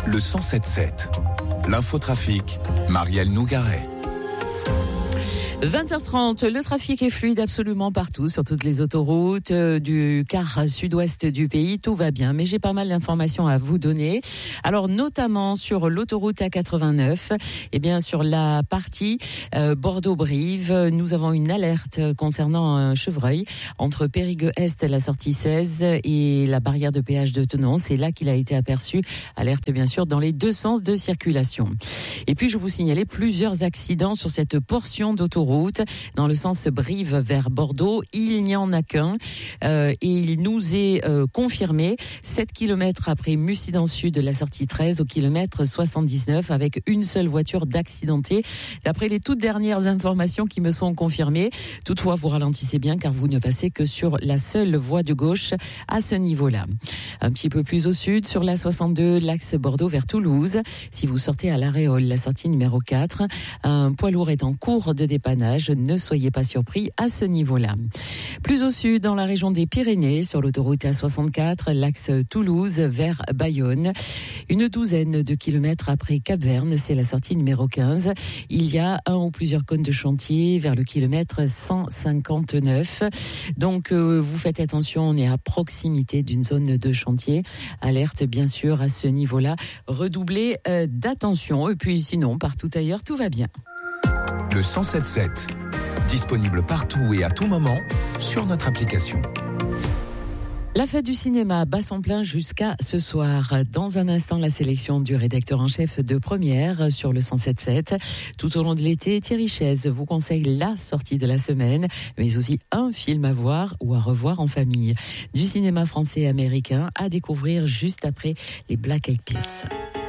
le 107.7. L'infotrafic, Marielle Nougaret. 20h30, le trafic est fluide absolument partout, sur toutes les autoroutes du quart sud-ouest du pays. Tout va bien, mais j'ai pas mal d'informations à vous donner. Alors, notamment sur l'autoroute A89, et bien sur la partie Bordeaux-Brive, nous avons une alerte concernant un chevreuil entre Périgueux-Est, la sortie 16 et la barrière de péage de Tenon. C'est là qu'il a été aperçu. Alerte, bien sûr, dans les deux sens de circulation. Et puis, je vous signalais plusieurs accidents sur cette portion d'autoroute. Dans le sens Brive vers Bordeaux, il n'y en a qu'un et il nous est confirmé 7 km après Mussidan Sud, la sortie 13 au kilomètre 79 avec une seule voiture d'accidenté. D'après les toutes dernières informations qui me sont confirmées, toutefois vous ralentissez bien car vous ne passez que sur la seule voie de gauche à ce niveau-là. Un petit peu plus au sud, sur la 62, l'axe Bordeaux vers Toulouse. Si vous sortez à l'Aréole, la sortie numéro 4, un poids lourd est en cours de dépannage. Ne soyez pas surpris à ce niveau-là. Plus au sud, dans la région des Pyrénées, sur l'autoroute A64, l'axe Toulouse vers Bayonne. Une douzaine de kilomètres après Cap-Verne, c'est la sortie numéro 15. Il y a un ou plusieurs cônes de chantier vers le kilomètre 159. Donc, vous faites attention, on est à proximité d'une zone de chantier. Alerte, bien sûr, à ce niveau-là. Redoublez d'attention. Et puis, sinon, partout ailleurs, tout va bien. Le 107.7, disponible partout et à tout moment sur notre application. La fête du cinéma bat son plein jusqu'à ce soir. Dans un instant, la sélection du rédacteur en chef de Première sur le 107.7. Tout au long de l'été, Thierry Chaise vous conseille la sortie de la semaine, mais aussi un film à voir ou à revoir en famille. Du cinéma français et américain à découvrir juste après les Black Eyed Peas.